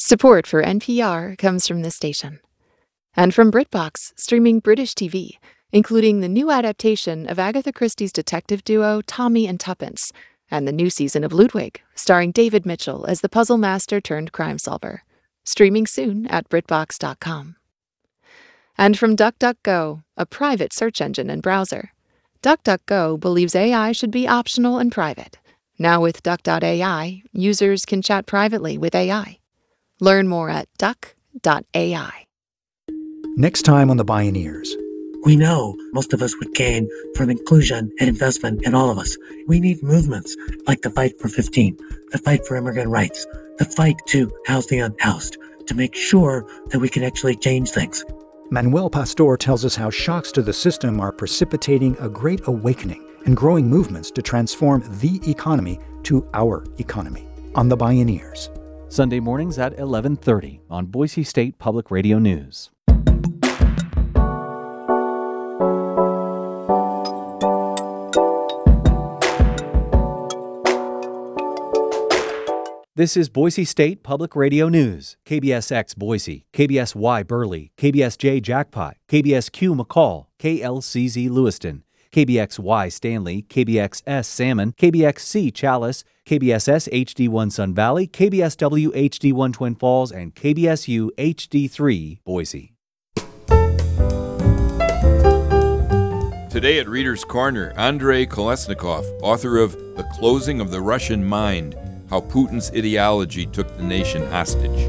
Support for NPR comes from this station. And from BritBox, streaming British TV, including the new adaptation of Agatha Christie's detective duo Tommy and Tuppence, and the new season of Ludwig, starring David Mitchell as the puzzle master turned crime solver. Streaming soon at BritBox.com. And from DuckDuckGo, a private search engine and browser. DuckDuckGo believes AI should be optional and private. Now with Duck.ai, users can chat privately with AI. Learn more at duck.ai. Next time on The Bioneers. We know most of us would gain from inclusion and investment in all of us. We need movements like the Fight for 15, the Fight for Immigrant Rights, the fight to house the unhoused, to make sure that we can actually change things. Manuel Pastor tells us how shocks to the system are precipitating a great awakening and growing movements to transform the economy to our economy on The Bioneers. Sunday mornings at 11:30 on Boise State Public Radio News. This is Boise State Public Radio News. KBSX Boise, KBSY Burley, KBSJ Jackpot, KBSQ McCall, KLCZ Lewiston, KBXY Stanley, KBXS Salmon, KBXC Chalice, KBSS HD1 Sun Valley, KBSW HD1 Twin Falls, and KBSU HD3 Boise. Today at Reader's Corner, Andrei Kolesnikov, author of The Closing of the Russian Mind, How Putin's Ideology Took the Nation Hostage.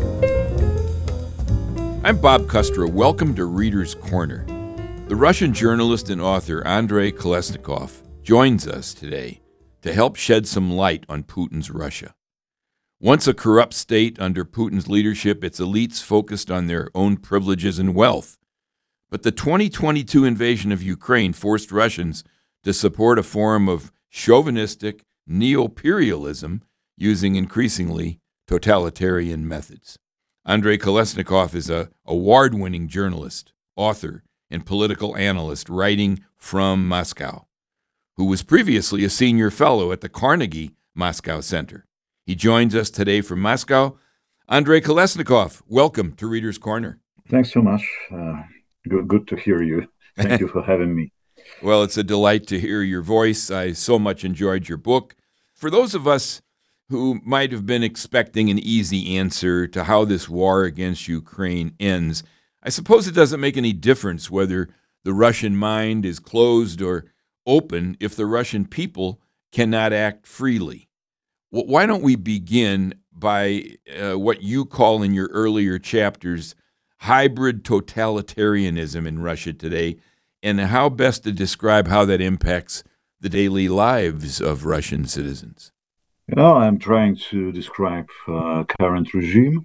I'm Bob Kustra. Welcome to Reader's Corner. The Russian journalist and author Andrei Kolesnikov joins us today to help shed some light on Putin's Russia. Once a corrupt state under Putin's leadership, its elites focused on their own privileges and wealth. But the 2022 invasion of Ukraine forced Russians to support a form of chauvinistic neo-imperialism using increasingly totalitarian methods. Andrei Kolesnikov is an award-winning journalist, author, and political analyst writing from Moscow, who was previously a senior fellow at the Carnegie Moscow Center. He joins us today from Moscow. Andrei Kolesnikov, welcome to Reader's Corner. Thanks so much. Good to hear you. Thank you for having me. Well, it's a delight to hear your voice. I so much enjoyed your book. For those of us who might have been expecting an easy answer to how this war against Ukraine ends, I suppose it doesn't make any difference whether the Russian mind is closed or open if the Russian people cannot act freely. Why don't we begin by what you call in your earlier chapters hybrid totalitarianism in Russia today, and how best to describe how that impacts the daily lives of Russian citizens? I'm trying to describe current regime,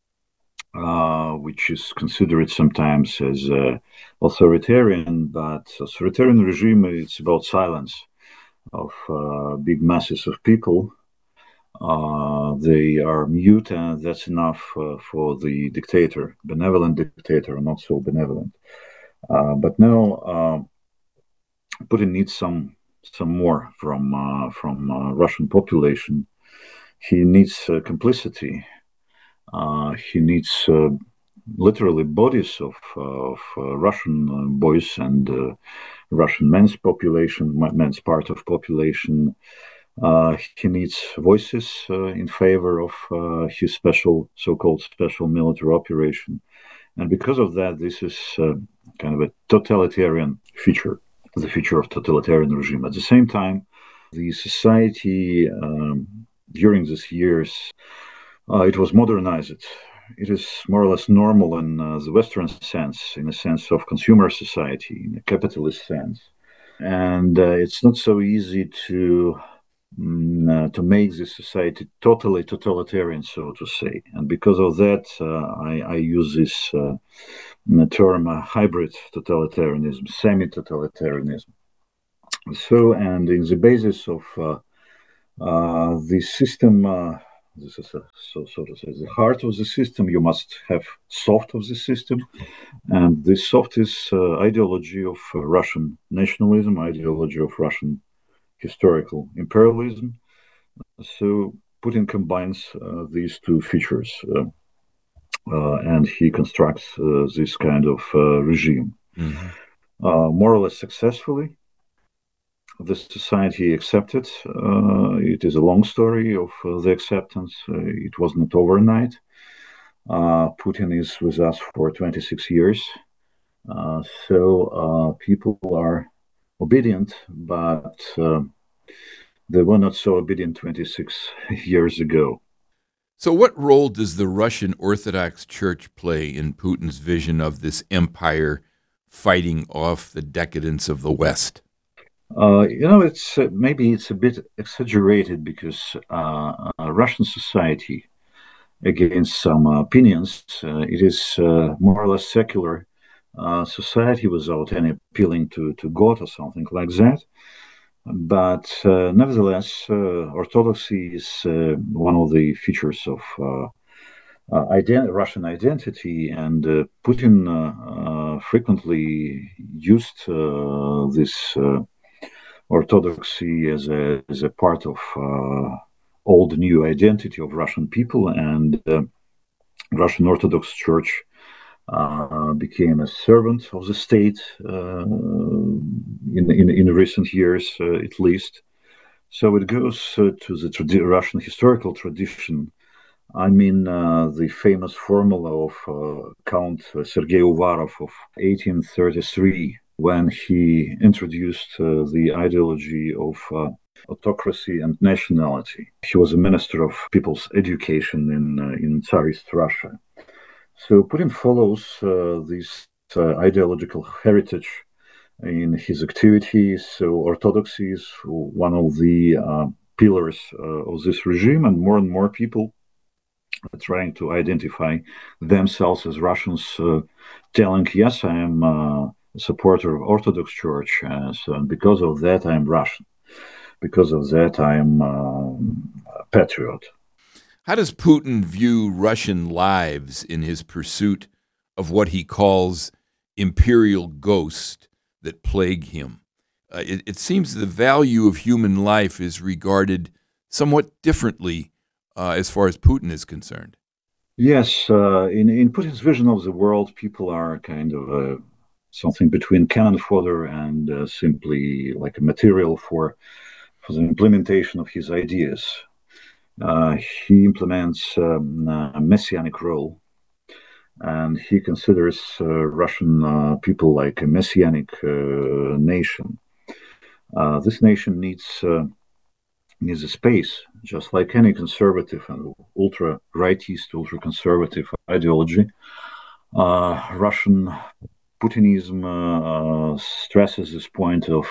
which is considered sometimes as authoritarian, but authoritarian regime, it's about silence of big masses of people. They are mute, and that's enough for the dictator, benevolent dictator, not so benevolent. But now Putin needs some more from Russian population. He needs complicity. He needs literally bodies of Russian boys and Russian men's population, men's part of population. He needs voices in favor of his so-called special military operation. And because of that, this is kind of a totalitarian feature, the feature of totalitarian regime. At the same time, the society during these years, it was modernized. It is more or less normal in the Western sense, in a sense of consumer society, in a capitalist sense. And it's not so easy to make this society totally totalitarian, so to say. And because of that, I use this term hybrid totalitarianism, semi-totalitarianism. So, and in the basis of the system, this is so to say, the heart of the system, you must have soft of the system. And this soft is ideology of Russian nationalism, ideology of Russian historical imperialism. So Putin combines these two features. and he constructs this kind of regime. Mm-hmm. More or less successfully. The society accepted. It is a long story of the acceptance. It was not overnight. Putin is with us for 26 years. So people are obedient, but they were not so obedient 26 years ago. So, what role does the Russian Orthodox Church play in Putin's vision of this empire fighting off the decadence of the West? It's maybe it's a bit exaggerated because Russian society, against some opinions, it is more or less secular society without any appealing to God or something like that. But nevertheless, Orthodoxy is one of the features of Russian identity, and Putin frequently used this Orthodoxy as a part of old new identity of Russian people, and Russian Orthodox Church became a servant of the state in recent years, at least. So it goes to the Russian historical tradition. I mean, the famous formula of Count Sergei Uvarov of 1833, when he introduced the ideology of autocracy and nationality. He was a minister of people's education in Tsarist Russia. So Putin follows this ideological heritage in his activities. So Orthodoxy is one of the pillars of this regime, and more people are trying to identify themselves as Russians, telling, yes, I am a supporter of Orthodox Church, and because of that I am Russian. Because of that I am a patriot. How does Putin view Russian lives in his pursuit of what he calls imperial ghosts that plague him? It seems the value of human life is regarded somewhat differently as far as Putin is concerned. Yes, in Putin's vision of the world, people are kind of something between cannon fodder and simply like a material for the implementation of his ideas. He implements a messianic role, and he considers Russian people like a messianic nation. This nation needs a space, just like any conservative and ultra-rightist, ultra-conservative ideology. Russian Putinism stresses this point of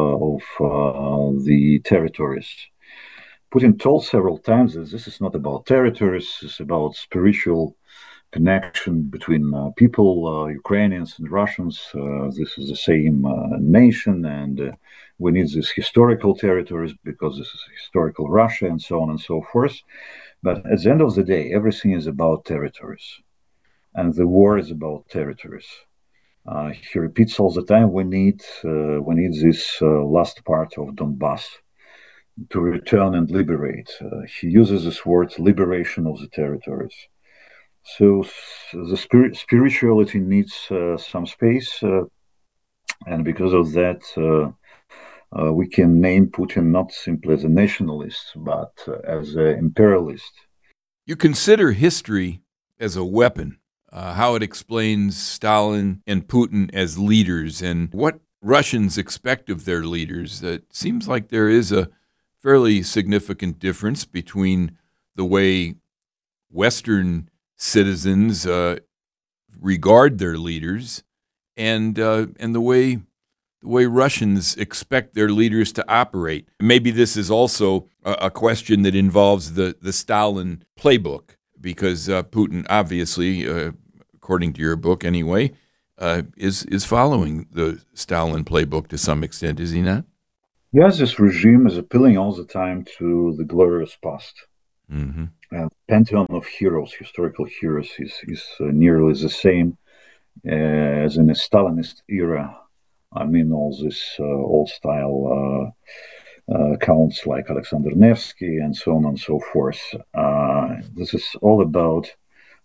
the territories. Putin told several times that this is not about territories, it's about spiritual connection between people, Ukrainians and Russians. This is the same nation, and we need these historical territories because this is historical Russia, and so on and so forth. But at the end of the day, everything is about territories, and the war is about territories. He repeats all the time, we need this last part of Donbass to return and liberate. He uses this word, liberation of the territories. So the spirituality needs some space, and because of that, we can name Putin not simply as a nationalist, but as an imperialist. You consider history as a weapon, how it explains Stalin and Putin as leaders, and what Russians expect of their leaders. It seems like there is a fairly significant difference between the way Western citizens regard their leaders and the way Russians expect their leaders to operate. Maybe this is also a question that involves the Stalin playbook, because Putin obviously, according to your book anyway, is following the Stalin playbook to some extent, is he not? Yes, this regime is appealing all the time to the glorious past. Mm-hmm. And pantheon of heroes, historical heroes, is nearly the same as in the Stalinist era. I mean, all this old-style counts like Alexander Nevsky and so on and so forth. This is all about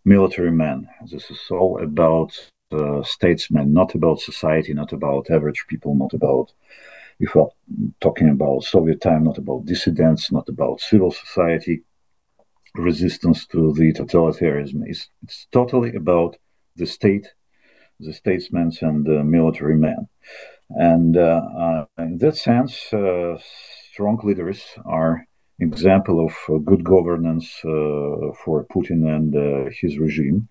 military men. This is all about statesmen, not about society, not about average people, not about, if we're talking about Soviet time, not about dissidents, not about civil society resistance to the totalitarianism. It's totally about the state, the statesmen, and the military men. And in that sense, strong leaders are example of good governance for Putin and his regime.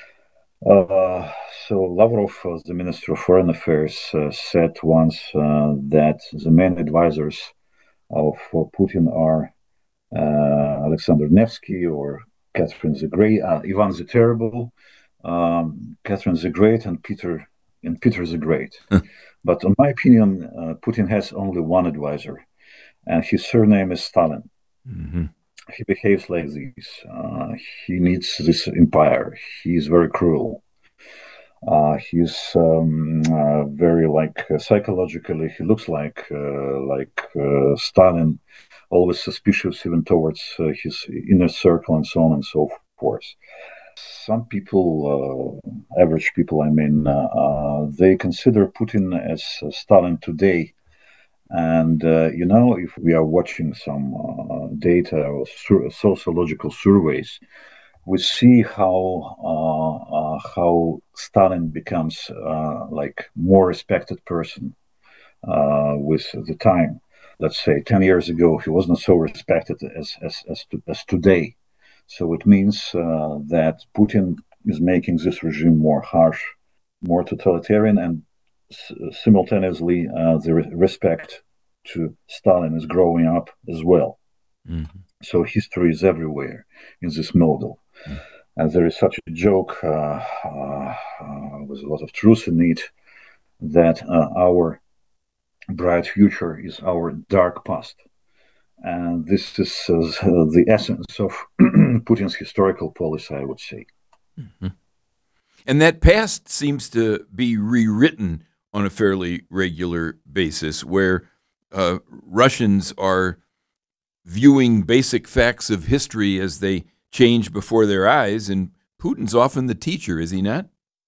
So Lavrov, the Minister of Foreign Affairs, said once that the main advisors of Putin are Alexander Nevsky or Catherine the Great, Ivan the Terrible, Catherine the Great, and Peter the Great. But in my opinion, Putin has only one advisor, and his surname is Stalin. Mm-hmm. He behaves like this. He needs this empire. He is very cruel. He's very psychologically. He looks like Stalin, always suspicious even towards his inner circle and so on and so forth. Some people, average people, I mean, they consider Putin as Stalin today. And, if we are watching some data or sociological surveys, we see how Stalin becomes more respected person with the time. Let's say 10 years ago, he wasn't so respected as today. So it means that Putin is making this regime more harsh, more totalitarian, and simultaneously the respect to Stalin is growing up as well. Mm-hmm. So history is everywhere in this model. Mm-hmm. And there is such a joke with a lot of truth in it that our bright future is our dark past. And this is the essence of Putin's historical policy, I would say. Mm-hmm. And that past seems to be rewritten on a fairly regular basis, where Russians are viewing basic facts of history as they change before their eyes, and Putin's often the teacher, is he not?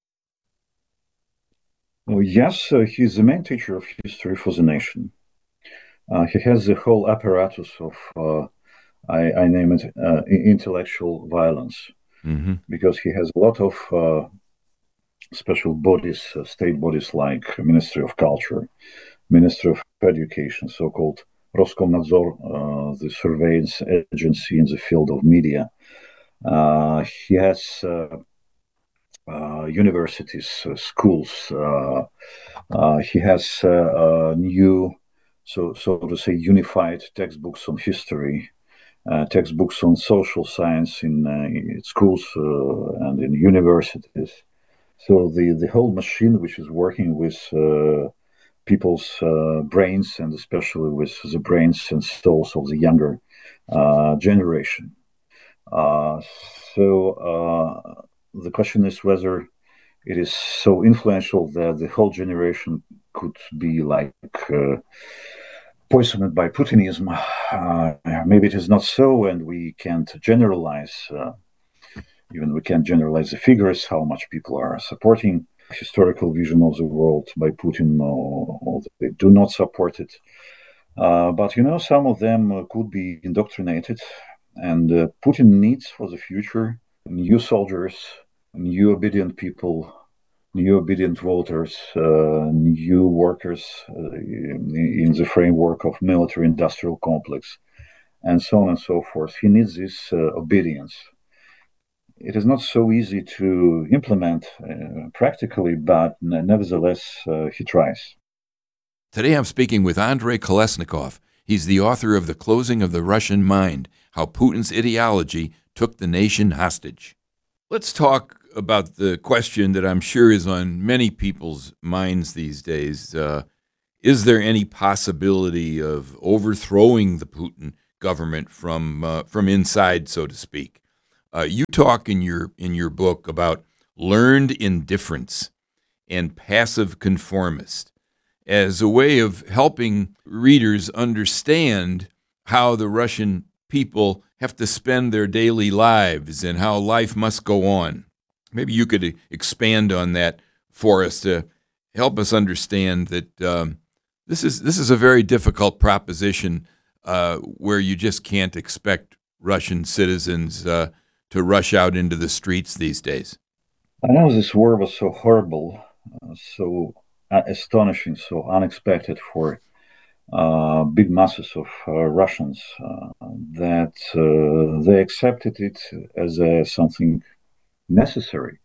Well, yes, he's the main teacher of history for the nation. He has the whole apparatus of, I name it, intellectual violence, mm-hmm. because he has a lot of special bodies, state bodies like Ministry of Culture, Ministry of Education, so-called Roskomnadzor, the surveillance agency in the field of media. He has universities, schools. He has new, so to say, unified textbooks on history, textbooks on social science in schools and in universities. So the whole machine, which is working with people's brains, and especially with the brains and souls of the younger generation. The question is whether it is so influential that the whole generation could be poisoned by Putinism. Maybe it is not so, and we can't generalize. Even we can't generalize the figures, how much people are supporting historical vision of the world by Putin, or they do not support it. But some of them could be indoctrinated, and Putin needs for the future new soldiers, new obedient people, new obedient voters, new workers in the framework of military-industrial complex, and so on and so forth. He needs this obedience. It is not so easy to implement practically, but nevertheless, he tries. Today I'm speaking with Andrei Kolesnikov. He's the author of The Closing of the Russian Mind, How Putin's Ideology Took the Nation Hostage. Let's talk about the question that I'm sure is on many people's minds these days. Is there any possibility of overthrowing the Putin government from inside, so to speak? You talk in your book about learned indifference and passive conformist as a way of helping readers understand how the Russian people have to spend their daily lives and how life must go on. Maybe you could expand on that for us to help us understand that this is a very difficult proposition where you just can't expect Russian citizens to rush out into the streets these days. I know this war was so horrible, so astonishing, so unexpected for big masses of Russians that they accepted it as something necessary.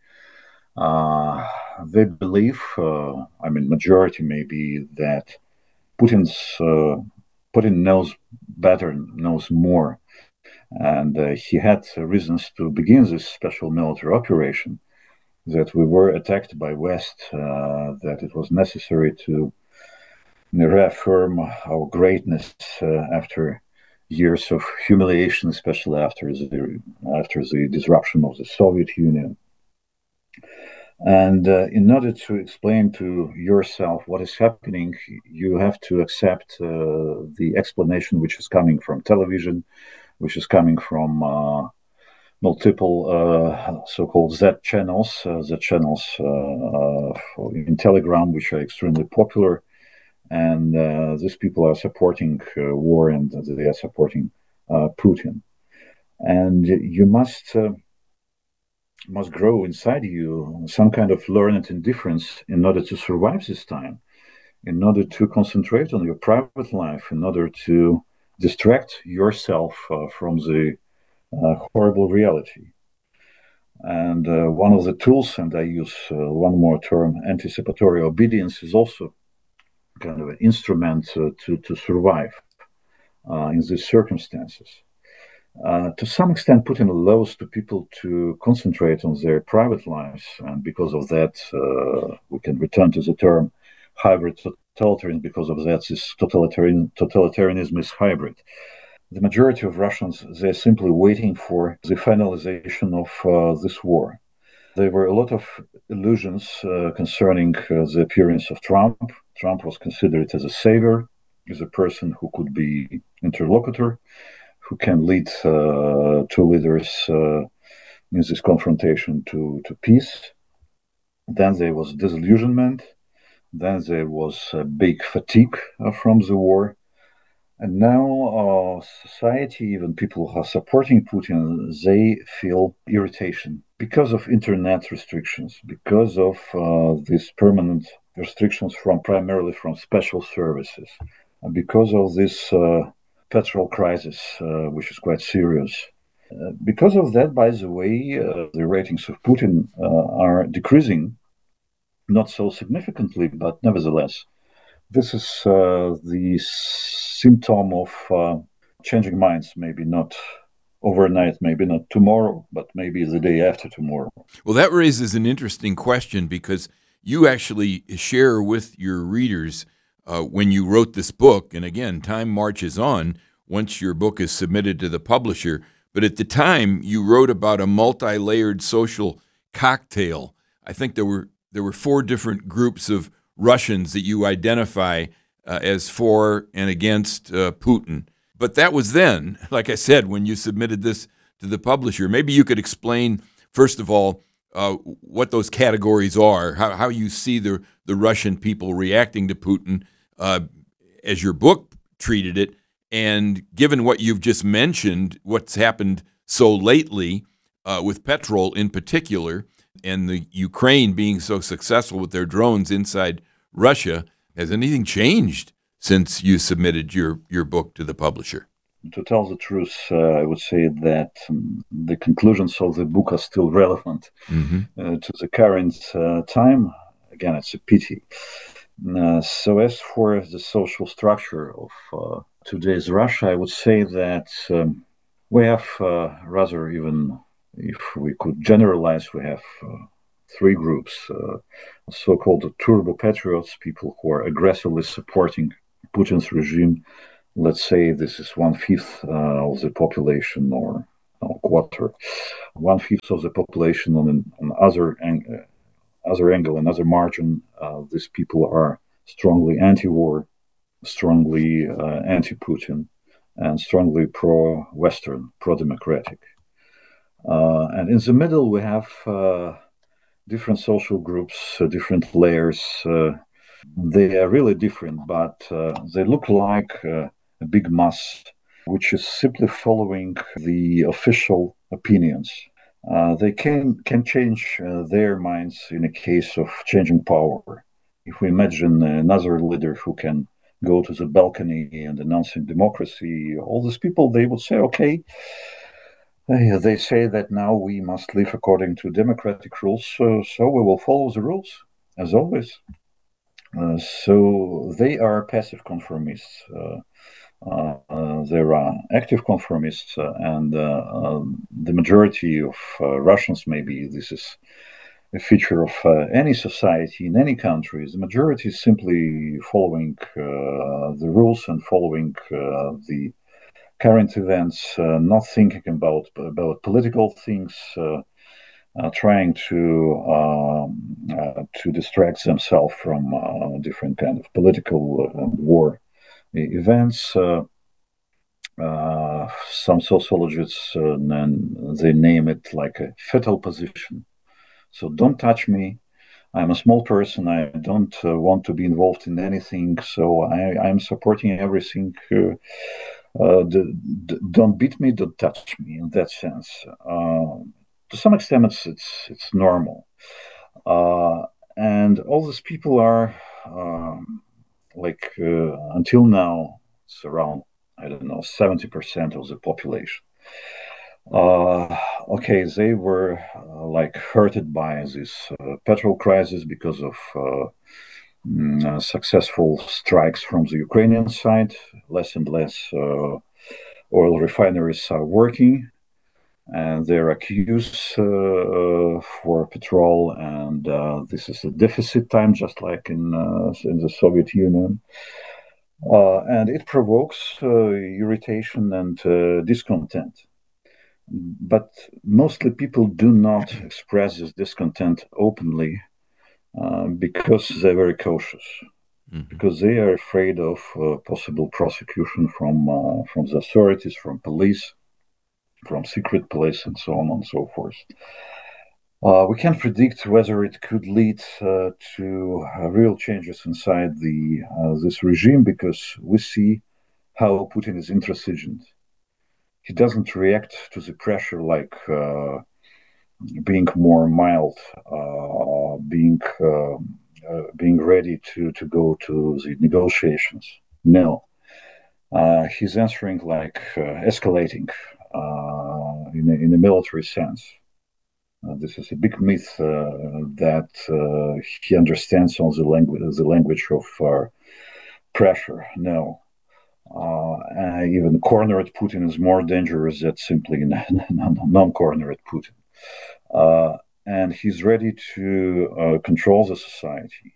They believe, majority maybe, that Putin knows better, knows more, and he had reasons to begin this special military operation. That we were attacked by West, that it was necessary to reaffirm our greatness after years of humiliation, especially after the disruption of the Soviet Union. And in order to explain to yourself what is happening, you have to accept the explanation which is coming from television, which is coming from multiple so-called Z channels in Telegram, which are extremely popular. And these people are supporting war, and they are supporting Putin. And you must grow inside you some kind of learned indifference in order to survive this time, in order to concentrate on your private life, in order to distract yourself from the horrible reality. And one of the tools, and I use one more term, anticipatory obedience, is also kind of an instrument to survive in these circumstances. To some extent, Putin allows to people to concentrate on their private lives, and because of that, we can return to the term hybrid totalitarianism. Because of that, this totalitarianism is hybrid. The majority of Russians, they're simply waiting for the finalization of this war. There were a lot of illusions concerning the appearance of Trump. Trump was considered as a savior, as a person who could be interlocutor, who can lead two leaders in this confrontation to peace. Then there was disillusionment. Then there was a big fatigue from the war. And now society, even people who are supporting Putin, they feel irritation because of internet restrictions, because of these permanent restrictions primarily from special services, and because of this petrol crisis, which is quite serious. Because of that, by the way, the ratings of Putin are decreasing, not so significantly, but nevertheless. This is the symptom of changing minds, maybe not overnight, maybe not tomorrow, but maybe the day after tomorrow. Well, that raises an interesting question, because you actually share with your readers when you wrote this book, and again, time marches on once your book is submitted to the publisher, but at the time you wrote about a multi-layered social cocktail. I think there were 4 different groups of Russians that you identify as for and against Putin. But that was then, like I said, when you submitted this to the publisher. Maybe you could explain, first of all, what those categories are, how you see the Russian people reacting to Putin as your book treated it, and given what you've just mentioned, what's happened so lately with Petrol in particular, and the Ukraine being so successful with their drones inside Russia, has anything changed since you submitted your book to the publisher? To tell the truth, I would say that the conclusions of the book are still relevant to the current time. Again, it's a pity. So as for the social structure of today's Russia, I would say that we have rather, even if we could generalize, we have 3 groups, so-called turbo patriots, people who are aggressively supporting Putin's regime. Let's say this is 1/5 of the population, or quarter, 1/5 of the population. On other angle, another margin, these people are strongly anti-war, strongly anti-Putin, and strongly pro-Western, pro-democratic. And in the middle, we have different social groups, different layers. They are really different, but they look like a big mass, which is simply following the official opinions. They can change their minds in a case of changing power. If we imagine another leader who can go to the balcony and announcing democracy, all these people, they would say, okay, they say that now we must live according to democratic rules, so we will follow the rules, as always. So they are passive conformists. There are active conformists, and the majority of Russians, maybe this is a feature of any society in any country, the majority is simply following the rules and following the current events, not thinking about political things, trying to distract themselves from different kind of political war events. Some sociologists they name it like a fetal position. So don't touch me. I'm a small person. I don't want to be involved in anything. So I'm supporting everything. Don't beat me. Don't touch me. In that sense, to some extent, it's normal. And all these people are until now, it's around, I don't know, 70% of the population. Okay, they were hurted by this petrol crisis because of successful strikes from the Ukrainian side. Less and less oil refineries are working, and they're accused for petrol, and this is a deficit time, just like in the Soviet Union. And it provokes irritation and discontent. But mostly people do not express this discontent openly because they're very cautious, because they are afraid of possible prosecution from the authorities, from police, from secret police, and so on and so forth. We can't predict whether it could lead to real changes inside this regime, because we see how Putin is intransigent. He doesn't react to the pressure like being more mild, being ready to go to the negotiations. No, he's answering like escalating in a military sense. This is a big myth that he understands on the language of pressure. No. Even cornered Putin is more dangerous than simply non-cornered Putin. And he's ready to control the society.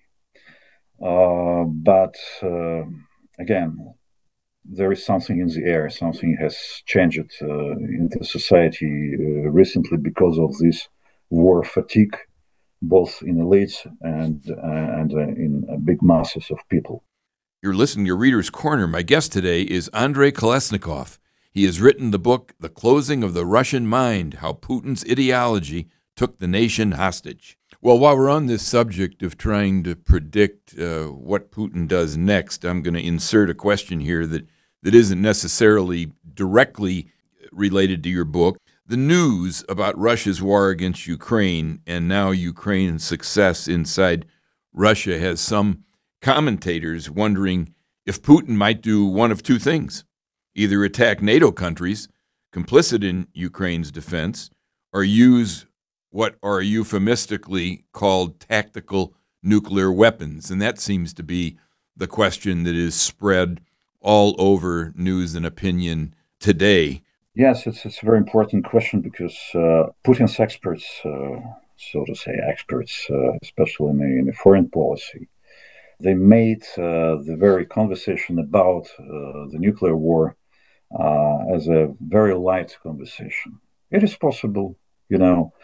But again, there is something in the air. Something has changed in the society recently because of this war fatigue, both in elites and in big masses of people. You're listening to Reader's Corner. My guest today is Andrei Kolesnikov. He has written the book, The Closing of the Russian Mind, How Putin's Ideology Took the Nation Hostage. Well, while we're on this subject of trying to predict what Putin does next, I'm going to insert a question here that isn't necessarily directly related to your book. The news about Russia's war against Ukraine and now Ukraine's success inside Russia has some commentators wondering if Putin might do one of two things: either attack NATO countries complicit in Ukraine's defense, or use what are euphemistically called tactical nuclear weapons. And that seems to be the question that is spread all over news and opinion today. Yes, it's a very important question, because Putin's experts, so to say, especially in the foreign policy, they made the very conversation about the nuclear war as a very light conversation. It is possible,